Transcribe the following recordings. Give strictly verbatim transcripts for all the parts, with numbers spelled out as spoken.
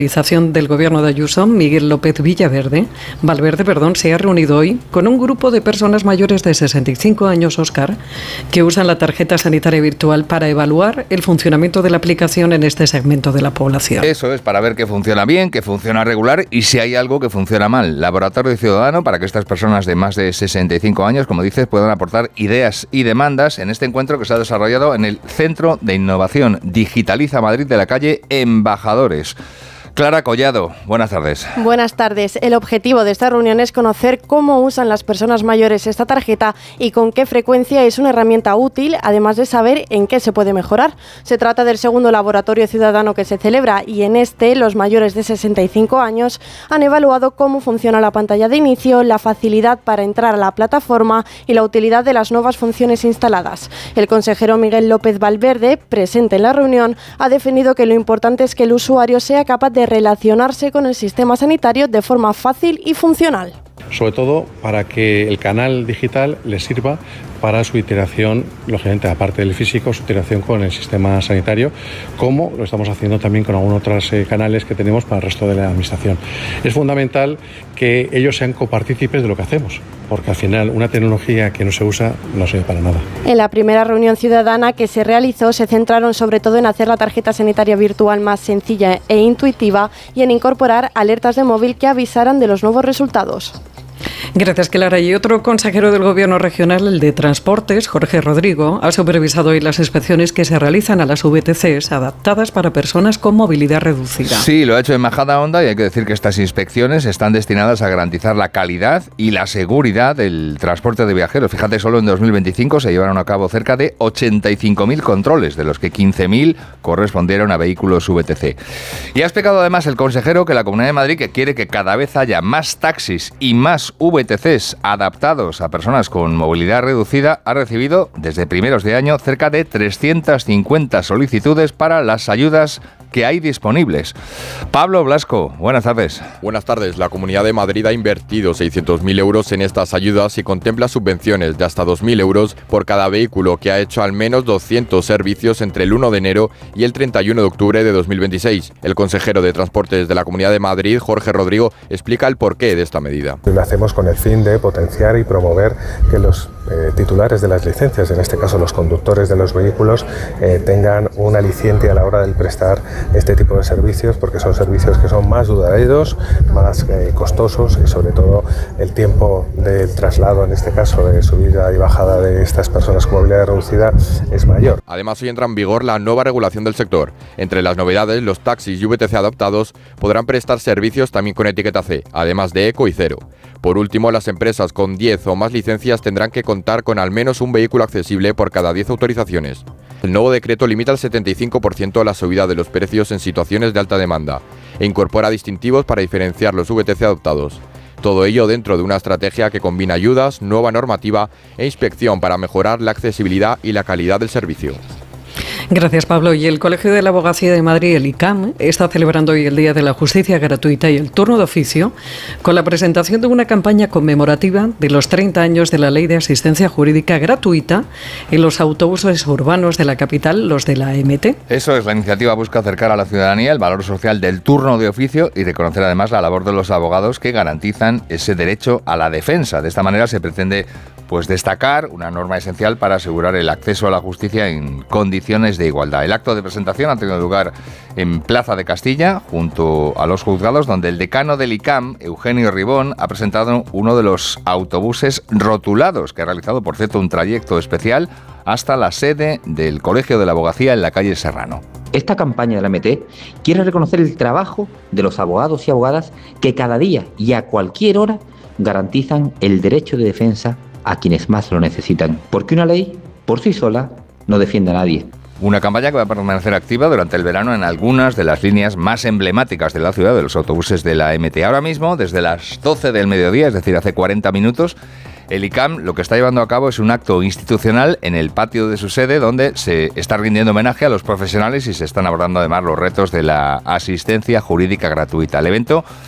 Del gobierno de Ayuso, Miguel López Villaverde, Valverde, perdón, se ha reunido hoy con un grupo de personas mayores de sesenta y cinco años, Óscar, que usan la tarjeta sanitaria virtual para evaluar el funcionamiento de la aplicación en este segmento de la población. Eso es, para ver qué funciona bien, qué funciona regular y si hay algo que funciona mal. Laboratorio Ciudadano para que estas personas de más de sesenta y cinco años, como dices, puedan aportar ideas y demandas en este encuentro que se ha desarrollado en el Centro de Innovación Digitaliza Madrid de la calle Embajadores. Clara Collado, buenas tardes. Buenas tardes. El objetivo de esta reunión es conocer cómo usan las personas mayores esta tarjeta y con qué frecuencia es una herramienta útil, además de saber en qué se puede mejorar. Se trata del segundo laboratorio ciudadano que se celebra y en este los mayores de sesenta y cinco años han evaluado cómo funciona la pantalla de inicio, la facilidad para entrar a la plataforma y la utilidad de las nuevas funciones instaladas. El consejero Miguel López Valverde, presente en la reunión, ha definido que lo importante es que el usuario sea capaz de relacionarse con el sistema sanitario de forma fácil y funcional. Sobre todo para que el canal digital le sirva para su iteración, lógicamente aparte del físico, su iteración con el sistema sanitario, como lo estamos haciendo también con algunos otros eh, canales que tenemos para el resto de la administración. Es fundamental que ellos sean copartícipes de lo que hacemos, porque al final una tecnología que no se usa no sirve para nada. En la primera reunión ciudadana que se realizó se centraron sobre todo en hacer la tarjeta sanitaria virtual más sencilla e intuitiva y en incorporar alertas de móvil que avisaran de los nuevos resultados. Gracias, Clara. Y otro consejero del Gobierno regional, el de Transportes, Jorge Rodrigo, ha supervisado hoy las inspecciones que se realizan a las V T Cs adaptadas para personas con movilidad reducida. Sí, lo ha hecho en Majadahonda y hay que decir que estas inspecciones están destinadas a garantizar la calidad y la seguridad del transporte de viajeros. Fíjate, solo en dos mil veinticinco se llevaron a cabo cerca de ochenta y cinco mil controles, de los que quince mil correspondieron a vehículos V T C. Y ha explicado además el consejero que la Comunidad de Madrid que quiere que cada vez haya más taxis y más V T Cs adaptados a personas con movilidad reducida, ha recibido desde primeros de año cerca de trescientas cincuenta solicitudes para las ayudas que hay disponibles. Pablo Blasco, buenas tardes. Buenas tardes. La Comunidad de Madrid ha invertido seiscientos mil euros en estas ayudas y contempla subvenciones de hasta dos mil euros por cada vehículo que ha hecho al menos doscientos servicios entre el uno de enero y el treinta y uno de octubre de dos mil veintiséis. El consejero de Transportes de la Comunidad de Madrid, Jorge Rodrigo, explica el porqué de esta medida. Lo hacemos con el fin de potenciar y promover que los eh, titulares de las licencias, en este caso los conductores de los vehículos, eh, tengan un aliciente a la hora de prestar este tipo de servicios, porque son servicios que son más duraderos, más eh, costosos y sobre todo el tiempo del traslado, en este caso de subida y bajada de estas personas con movilidad reducida, es mayor. Además, hoy entra en vigor la nueva regulación del sector. Entre las novedades, los taxis y V T C adaptados podrán prestar servicios también con etiqueta C, además de eco y cero. Por último, las empresas con diez o más licencias tendrán que contar con al menos un vehículo accesible por cada diez autorizaciones. El nuevo decreto limita al setenta y cinco por ciento la subida de los precios en situaciones de alta demanda e incorpora distintivos para diferenciar los V T C adoptados. Todo ello dentro de una estrategia que combina ayudas, nueva normativa e inspección para mejorar la accesibilidad y la calidad del servicio. Gracias, Pablo. Y el Colegio de la Abogacía de Madrid, el I C A M, está celebrando hoy el Día de la Justicia Gratuita y el turno de oficio con la presentación de una campaña conmemorativa de los treinta años de la Ley de Asistencia Jurídica Gratuita en los autobuses urbanos de la capital, los de la M T. Eso es, la iniciativa busca acercar a la ciudadanía el valor social del turno de oficio y reconocer además la labor de los abogados que garantizan ese derecho a la defensa. De esta manera se pretende pues destacar una norma esencial para asegurar el acceso a la justicia en condiciones de igualdad. El acto de presentación ha tenido lugar en Plaza de Castilla, junto a los juzgados, donde el decano del I C A M, Eugenio Ribón, ha presentado uno de los autobuses rotulados, que ha realizado, por cierto, un trayecto especial hasta la sede del Colegio de la Abogacía en la calle Serrano. Esta campaña de la M T quiere reconocer el trabajo de los abogados y abogadas que cada día y a cualquier hora garantizan el derecho de defensa a quienes más lo necesitan, porque una ley por sí sola no defiende a nadie. Una campaña que va a permanecer activa durante el verano en algunas de las líneas más emblemáticas de la ciudad, de los autobuses de la M T. Ahora mismo, desde las doce del mediodía, es decir, hace cuarenta minutos, el I C A M lo que está llevando a cabo es un acto institucional en el patio de su sede, donde se está rindiendo homenaje a los profesionales y se están abordando además los retos de la asistencia jurídica gratuita. El evento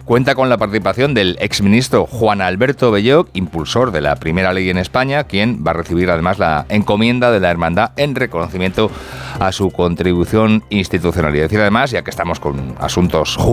cuenta con la participación del exministro Juan Alberto Belloc, impulsor de la primera ley en España, quien va a recibir además la encomienda de la hermandad en reconocimiento a su contribución institucional. Y decir además, ya que estamos con asuntos